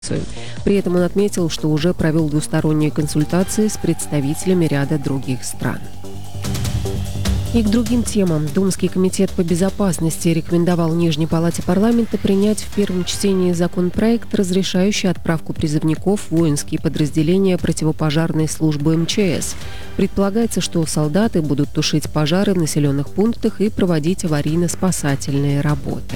При этом он отметил, что уже провел двусторонние консультации с представителями ряда других стран. И к другим темам. Думский комитет по безопасности рекомендовал Нижней палате парламента принять в первом чтении законопроект, разрешающий отправку призывников в воинские подразделения противопожарной службы МЧС. Предполагается, что солдаты будут тушить пожары в населенных пунктах и проводить аварийно-спасательные работы.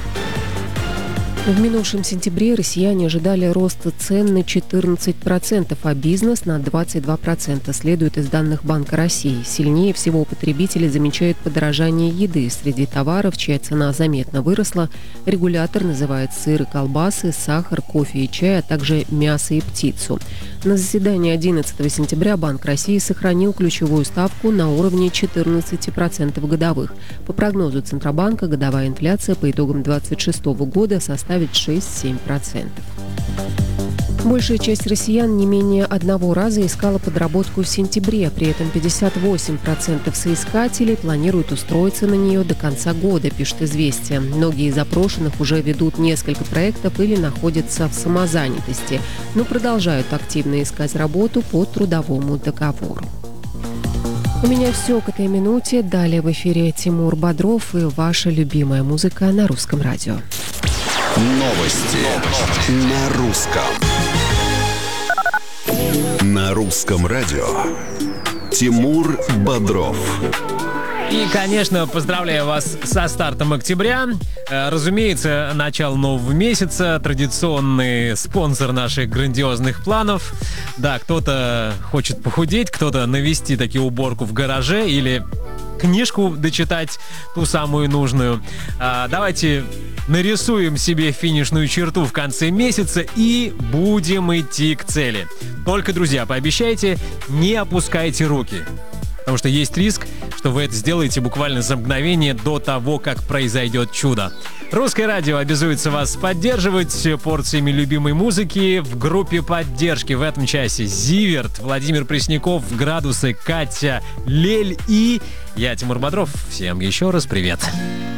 В минувшем сентябре россияне ожидали роста цен на 14%, а бизнес на 22%, следует из данных Банка России. Сильнее всего потребители замечают подорожание еды. Среди товаров, чья цена заметно выросла, регулятор называет сыр и колбасы, сахар, кофе и чай, а также мясо и птицу. На заседании 11 сентября Банк России сохранил ключевую ставку на уровне 14% годовых. По прогнозу Центробанка, годовая инфляция по итогам 2026 года составит 6-7%. Большая часть россиян не менее одного раза искала подработку в сентябре. При этом 58% соискателей планируют устроиться на нее до конца года, пишет «Известия». Многие из опрошенных уже ведут несколько проектов или находятся в самозанятости, но продолжают активно искать работу по трудовому договору. У меня все к этой минуте. Далее в эфире Тимур Бодров и ваша любимая музыка на Русском радио. Новости на русском. На Русском радио. Тимур Бодров. И, конечно, поздравляю вас со стартом октября. Разумеется, начало нового месяца, традиционный спонсор наших грандиозных планов. Да, кто-то хочет похудеть, кто-то навести таки уборку в гараже или книжку дочитать, ту самую нужную. Давайте нарисуем себе финишную черту в конце месяца и будем идти к цели. Только, друзья, пообещайте, не опускайте руки. Потому что есть риск, что вы это сделаете буквально за мгновение до того, как произойдет чудо. Русское радио обязуется вас поддерживать порциями любимой музыки в группе поддержки. В этом часе Зиверт, Владимир Пресняков, Градусы, Катя, Лель и я, Тимур Бодров. Всем еще раз привет.